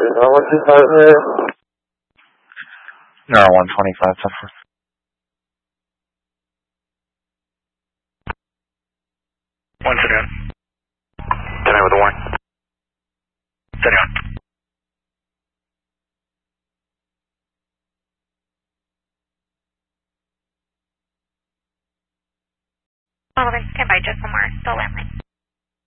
No, 125, 10-4. One sit down. 10 with a warning. Sit down. Stand by just some more. Still landline.